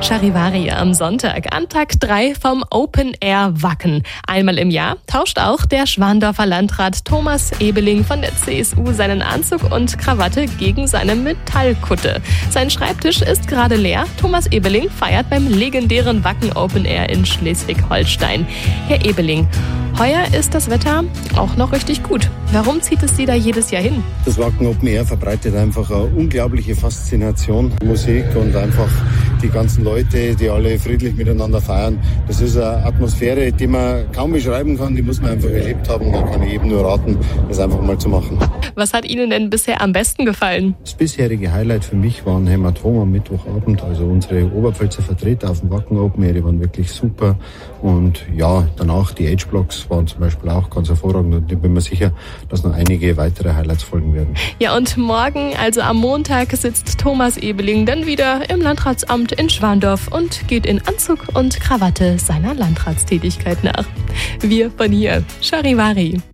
Charivari am Sonntag an Tag 3 vom Open Air Wacken. Einmal im Jahr tauscht auch der Schwandorfer Landrat Thomas Ebeling von der CSU seinen Anzug und Krawatte gegen seine Metallkutte. Sein Schreibtisch ist gerade leer. Thomas Ebeling feiert beim legendären Wacken Open Air in Schleswig-Holstein. Herr Ebeling, heuer ist das Wetter auch noch richtig gut. Warum zieht es Sie da jedes Jahr hin? Das Wacken Open Air verbreitet einfach eine unglaubliche Faszination. Musik und einfach die ganzen Leute, die alle friedlich miteinander feiern. Das ist eine Atmosphäre, die man kaum beschreiben kann, die muss man einfach erlebt haben. Da kann ich jedem nur raten, das einfach mal zu machen. Was hat Ihnen denn bisher am besten gefallen? Das bisherige Highlight für mich waren Hämatom am Mittwochabend. Also unsere Oberpfälzer Vertreter auf dem Wacken Open Air, die waren wirklich super. Und ja, danach die Age-Blocks waren zum Beispiel auch ganz hervorragend. Und ich bin mir sicher, dass noch einige weitere Highlights folgen werden. Ja, und morgen, also am Montag, sitzt Thomas Ebeling dann wieder im Landratsamt in Schwandorf und geht in Anzug und Krawatte seiner Landratstätigkeit nach. Wir von hier, Charivari.